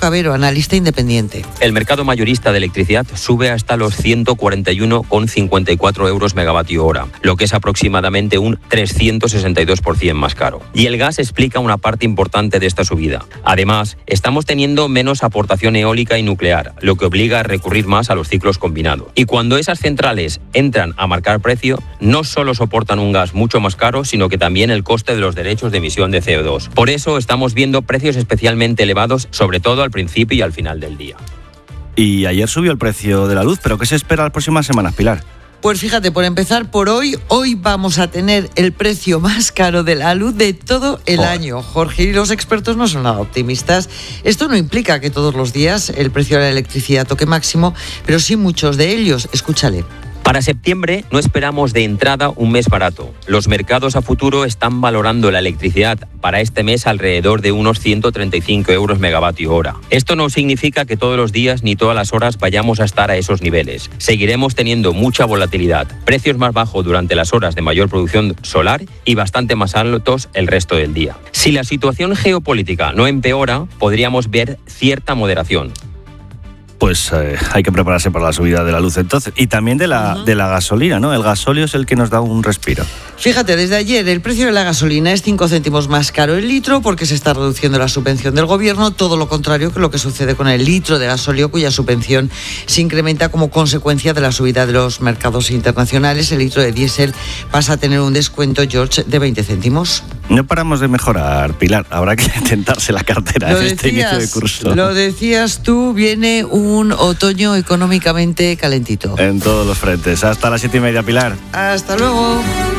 Cabero, analista independiente. El mercado mayorista de electricidad sube hasta los 141,54 euros megavatio hora, lo que es aproximadamente un 362% más caro. Y el gas explica una parte importante de esta subida. Además, estamos teniendo menos aportación eólica y nuclear, lo que obliga a recurrir más a los ciclos combinados. Y cuando esas centrales entran a marcar precio, no solo soportan un gas mucho más caro, sino que también el coste de los derechos de emisión de CO2. Por eso estamos viendo precios especialmente elevados, sobre todo al principio y al final del día. Y ayer subió el precio de la luz, ¿pero qué se espera las próximas semanas, Pilar? Pues fíjate, por empezar por hoy vamos a tener el precio más caro de la luz de todo el año. Jorge, y los expertos no son nada optimistas. Esto no implica que todos los días el precio de la electricidad toque máximo, pero sí muchos de ellos. Escúchale. Para septiembre no esperamos de entrada un mes barato. Los mercados a futuro están valorando la electricidad para este mes alrededor de unos 135 euros megavatio hora. Esto no significa que todos los días ni todas las horas vayamos a estar a esos niveles. Seguiremos teniendo mucha volatilidad, precios más bajos durante las horas de mayor producción solar y bastante más altos el resto del día. Si la situación geopolítica no empeora, podríamos ver cierta moderación. Pues hay que prepararse para la subida de la luz entonces. Y también de la gasolina, ¿no? El gasóleo es el que nos da un respiro. Fíjate, desde ayer el precio de la gasolina es 5 céntimos más caro el litro porque se está reduciendo la subvención del gobierno, todo lo contrario que lo que sucede con el litro de gasóleo, cuya subvención se incrementa como consecuencia de la subida de los mercados internacionales. El litro de diésel pasa a tener un descuento, George, de 20 céntimos. No paramos de mejorar, Pilar. Habrá que tentarse la cartera en este inicio de curso. Lo decías tú, viene un otoño económicamente calentito. En todos los frentes. Hasta las 7:30, Pilar. Hasta luego.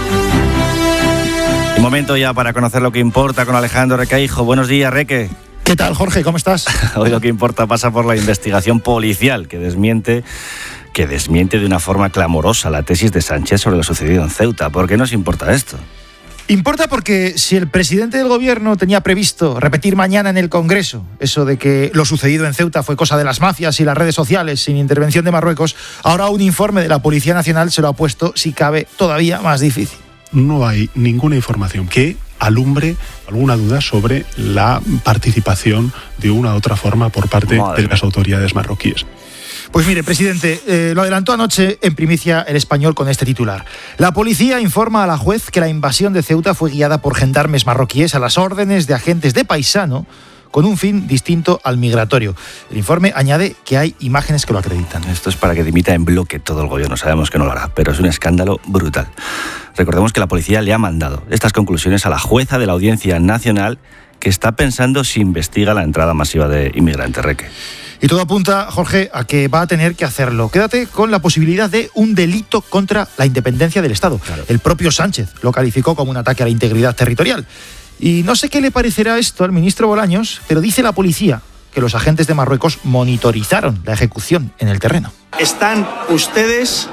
Un momento ya para conocer lo que importa con Alejandro Recaijo. Buenos días, Reque. ¿Qué tal, Jorge? ¿Cómo estás? Hoy lo que importa pasa por la investigación policial que desmiente de una forma clamorosa la tesis de Sánchez sobre lo sucedido en Ceuta. ¿Por qué nos importa esto? Importa porque si el presidente del gobierno tenía previsto repetir mañana en el Congreso eso de que lo sucedido en Ceuta fue cosa de las mafias y las redes sociales sin intervención de Marruecos, ahora un informe de la Policía Nacional se lo ha puesto, si cabe, todavía más difícil. No hay ninguna información que alumbre alguna duda sobre la participación de una u otra forma por parte de las autoridades marroquíes. Pues mire, presidente, lo adelantó anoche en primicia El Español con este titular. La policía informa a la juez que la invasión de Ceuta fue guiada por gendarmes marroquíes a las órdenes de agentes de paisano con un fin distinto al migratorio. El informe añade que hay imágenes que lo acreditan. Esto es para que dimita en bloque todo el gobierno. Sabemos que no lo hará, pero es un escándalo brutal. Recordemos que la policía le ha mandado estas conclusiones a la jueza de la Audiencia Nacional, que está pensando si investiga la entrada masiva de inmigrantes, Reque. Y todo apunta, Jorge, a que va a tener que hacerlo. Quédate con la posibilidad de un delito contra la independencia del Estado. Claro. El propio Sánchez lo calificó como un ataque a la integridad territorial. Y no sé qué le parecerá esto al ministro Bolaños, pero dice la policía que los agentes de Marruecos monitorizaron la ejecución en el terreno. Están ustedes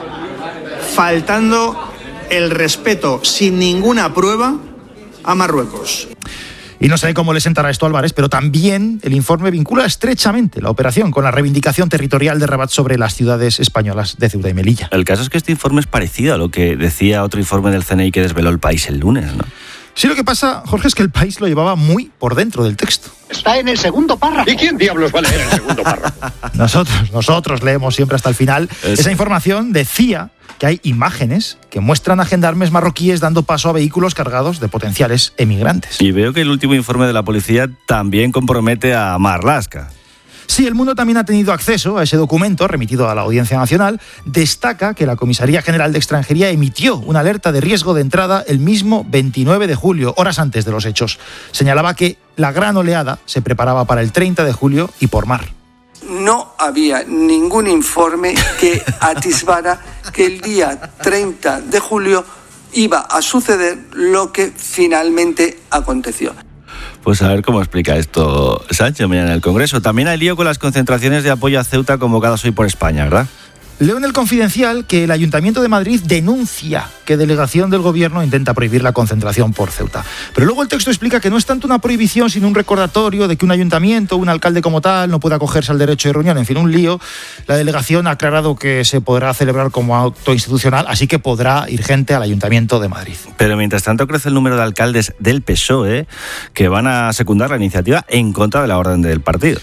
faltando el respeto sin ninguna prueba a Marruecos. Y no sé cómo le sentará esto a Álvarez, pero también el informe vincula estrechamente la operación con la reivindicación territorial de Rabat sobre las ciudades españolas de Ceuta y Melilla. El caso es que este informe es parecido a lo que decía otro informe del CNI que desveló El País el lunes, ¿no? Sí, lo que pasa, Jorge, es que El País lo llevaba muy por dentro del texto. Está en el segundo párrafo. ¿Y quién diablos va a leer el segundo párrafo? Nosotros leemos siempre hasta el final. Esa información decía que hay imágenes que muestran a gendarmes marroquíes dando paso a vehículos cargados de potenciales emigrantes. Y veo que el último informe de la policía también compromete a Marlaska. Sí, El Mundo también ha tenido acceso a ese documento remitido a la Audiencia Nacional. Destaca que la Comisaría General de Extranjería emitió una alerta de riesgo de entrada el mismo 29 de julio, horas antes de los hechos. Señalaba que la gran oleada se preparaba para el 30 de julio y por mar. No había ningún informe que atisbara que el día 30 de julio iba a suceder lo que finalmente aconteció. Pues a ver cómo explica esto Sánchez mañana en el Congreso. También hay lío con las concentraciones de apoyo a Ceuta convocadas hoy por España, ¿verdad? Leo en El Confidencial que el Ayuntamiento de Madrid denuncia que delegación del Gobierno intenta prohibir la concentración por Ceuta. Pero luego el texto explica que no es tanto una prohibición, sino un recordatorio de que un ayuntamiento, un alcalde como tal, no puede acogerse al derecho de reunión. En fin, un lío. La delegación ha aclarado que se podrá celebrar como acto institucional, así que podrá ir gente al Ayuntamiento de Madrid. Pero mientras tanto crece el número de alcaldes del PSOE que van a secundar la iniciativa en contra de la orden del partido.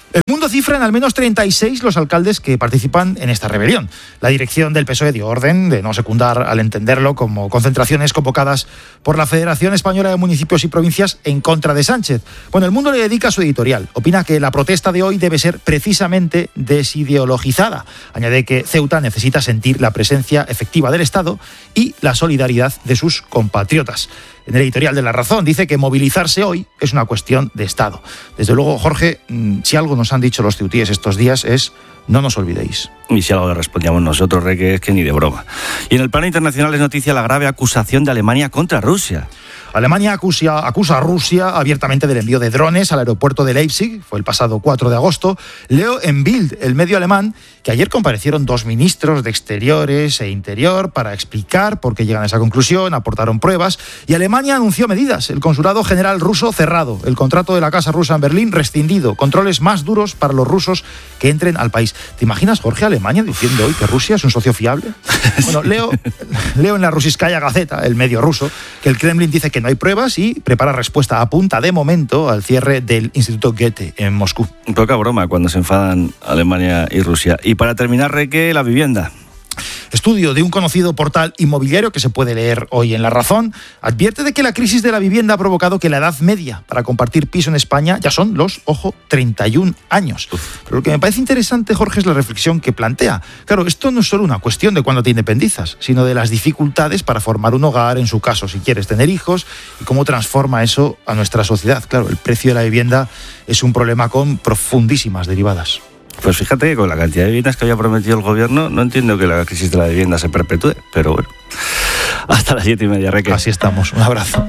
El Mundo cifra en al menos 36 los alcaldes que participan en esta rebelión. La dirección del PSOE dio orden de no secundar, al entenderlo, como concentraciones convocadas por la Federación Española de Municipios y Provincias en contra de Sánchez. Bueno, El Mundo le dedica su editorial. Opina que la protesta de hoy debe ser precisamente desideologizada. Añade que Ceuta necesita sentir la presencia efectiva del Estado y la solidaridad de sus compatriotas. En el editorial de La Razón dice que movilizarse hoy es una cuestión de Estado. Desde luego, Jorge, si algo nos han dicho los ceutíes estos días es: no nos olvidéis. Y si algo le respondíamos nosotros, que es que ni de broma. Y en el plano internacional es noticia la grave acusación de Alemania contra Rusia. Alemania acusa a Rusia abiertamente del envío de drones al aeropuerto de Leipzig. Fue el pasado 4 de agosto. Leo en Bild, el medio alemán, que ayer comparecieron 2 ministros de Exteriores e Interior para explicar por qué llegan a esa conclusión, aportaron pruebas, y Alemania anunció medidas. El consulado general ruso cerrado, el contrato de la Casa Rusa en Berlín rescindido, controles más duros para los rusos que entren al país. ¿Te imaginas, Jorge, Alemania diciendo hoy que Rusia es un socio fiable? Bueno, leo en la Rusiskaya Gazeta, el medio ruso, que el Kremlin dice que no hay pruebas y prepara respuesta, apunta de momento al cierre del Instituto Goethe en Moscú. Poca broma cuando se enfadan Alemania y Rusia. Y para terminar, Reque, la vivienda. Estudio de un conocido portal inmobiliario que se puede leer hoy en La Razón advierte de que la crisis de la vivienda ha provocado que la edad media para compartir piso en España ya son los, 31 años. Pero lo que me parece interesante, Jorge, es la reflexión que plantea. Claro, esto no es solo una cuestión de cuándo te independizas, sino de las dificultades para formar un hogar, en su caso, si quieres tener hijos, y cómo transforma eso a nuestra sociedad. Claro, el precio de la vivienda es un problema con profundísimas derivadas. Pues fíjate que con la cantidad de viviendas que había prometido el gobierno, no entiendo que la crisis de la vivienda se perpetúe, pero bueno. Hasta las 7:30, Reque. Así estamos. Un abrazo.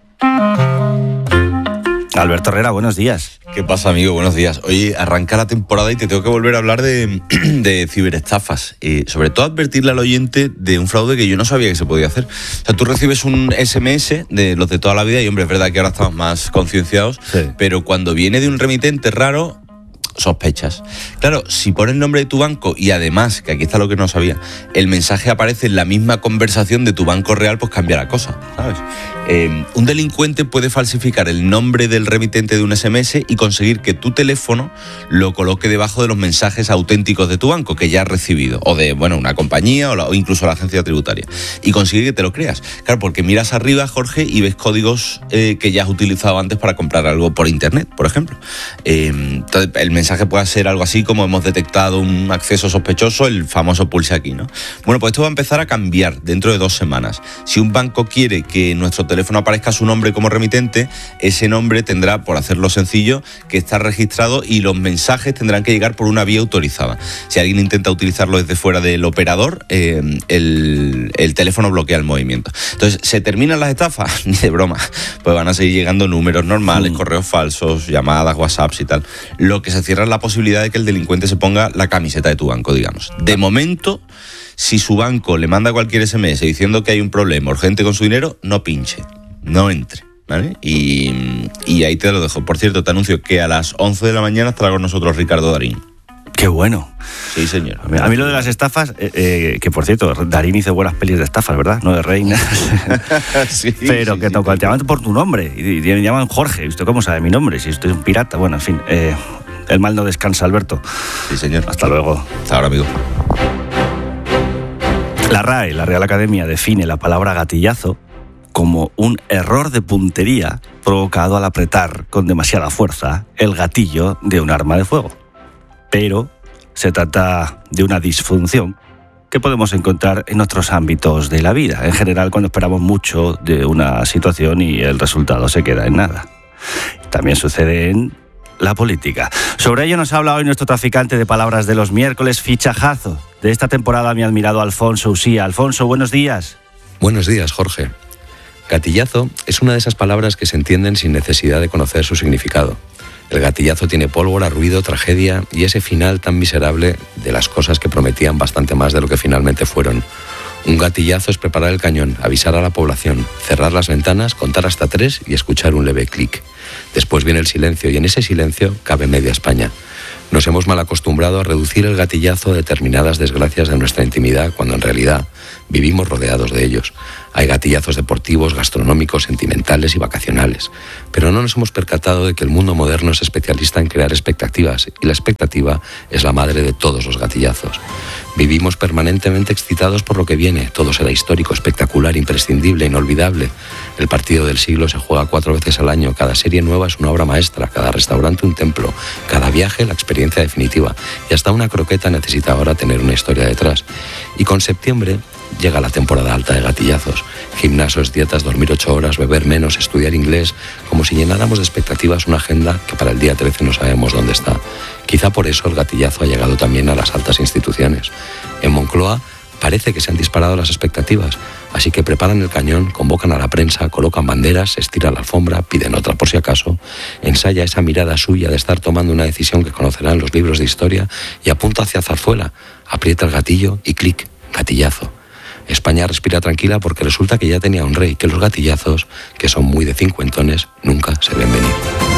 Alberto Herrera, buenos días. ¿Qué pasa, amigo? Buenos días. Oye, arranca la temporada y te tengo que volver a hablar de ciberestafas. Sobre todo advertirle al oyente de un fraude que yo no sabía que se podía hacer. O sea, tú recibes un SMS de los de toda la vida y, hombre, es verdad que ahora estamos más concienciados, sí, pero cuando viene de un remitente raro, sospechas. Claro, si pones el nombre de tu banco y además, que aquí está lo que no sabía, el mensaje aparece en la misma conversación de tu banco real, pues cambia la cosa, ¿sabes? Un delincuente puede falsificar el nombre del remitente de un SMS y conseguir que tu teléfono lo coloque debajo de los mensajes auténticos de tu banco que ya has recibido, o de, bueno, una compañía o incluso la agencia tributaria, y conseguir que te lo creas. Claro, porque miras arriba, Jorge, y ves códigos que ya has utilizado antes para comprar algo por internet, por ejemplo. Entonces, el mensaje puede ser algo así como: hemos detectado un acceso sospechoso, el famoso pulse aquí, ¿no? Bueno, pues esto va a empezar a cambiar dentro de 2 semanas. Si un banco quiere que en nuestro teléfono aparezca su nombre como remitente, ese nombre tendrá, por hacerlo sencillo, que estar registrado y los mensajes tendrán que llegar por una vía autorizada. Si alguien intenta utilizarlo desde fuera del operador, el teléfono bloquea el movimiento. Entonces, ¿se terminan las estafas? Ni de broma. Pues van a seguir llegando números normales, correos falsos, llamadas, WhatsApps y tal. Lo que se cierra es la posibilidad de que el delincuente se ponga la camiseta de tu banco, digamos. De momento, si su banco le manda cualquier SMS diciendo que hay un problema urgente con su dinero, no pinche, no entre, ¿vale? Y ahí te lo dejo. Por cierto, te anuncio que a las 11 de la mañana estará con nosotros Ricardo Darín. ¡Qué bueno! Sí, señor. A mí lo de las estafas, que por cierto, Darín hizo buenas pelis de estafas, ¿verdad? No de reinas. Sí, pero sí, que te llaman por tu nombre y me llaman Jorge. ¿Usted cómo sabe mi nombre? Si estoy un pirata. Bueno, en fin, el mal no descansa, Alberto. Sí, señor. Hasta luego. Hasta ahora, amigo. La RAE, la Real Academia, define la palabra gatillazo como un error de puntería provocado al apretar con demasiada fuerza el gatillo de un arma de fuego. Pero se trata de una disfunción que podemos encontrar en otros ámbitos de la vida. En general, cuando esperamos mucho de una situación y el resultado se queda en nada. También sucede en la política. Sobre ello nos habla hoy nuestro traficante de palabras de los miércoles, fichajazo de esta temporada, mi admirado Alfonso Usía. Alfonso, buenos días. Buenos días, Jorge. Gatillazo es una de esas palabras que se entienden sin necesidad de conocer su significado. El gatillazo tiene pólvora, ruido, tragedia y ese final tan miserable de las cosas que prometían bastante más de lo que finalmente fueron. Un gatillazo es preparar el cañón, avisar a la población, cerrar las ventanas, contar hasta 3 y escuchar un leve clic. Después viene el silencio y en ese silencio cabe media España. Nos hemos mal acostumbrado a reducir el gatillazo a determinadas desgracias de nuestra intimidad, cuando en realidad Vivimos rodeados de ellos. Hay gatillazos deportivos, gastronómicos, sentimentales y vacacionales. Pero no nos hemos percatado de que el mundo moderno es especialista en crear expectativas y la expectativa es la madre de todos los gatillazos. Vivimos permanentemente excitados por lo que viene. Todo será histórico, espectacular, imprescindible, inolvidable. El partido del siglo se juega 4 veces al año. Cada serie nueva es una obra maestra. Cada restaurante un templo. Cada viaje la experiencia definitiva. Y hasta una croqueta necesita ahora tener una historia detrás. Y con septiembre llega la temporada alta de gatillazos. Gimnasios, dietas, dormir 8 horas, beber menos, estudiar inglés, como si llenáramos de expectativas una agenda que para el día 13 no sabemos dónde está. Quizá por eso el gatillazo ha llegado también a las altas instituciones. En Moncloa parece que se han disparado las expectativas, así que preparan el cañón, convocan a la prensa, colocan banderas, se estira la alfombra, piden otra por si acaso, ensaya esa mirada suya de estar tomando una decisión que conocerán los libros de historia y apunta hacia Zarzuela, aprieta el gatillo y clic, gatillazo. España respira tranquila porque resulta que ya tenía un rey, que los gatillazos, que son muy de cincuentones, nunca se ven venir.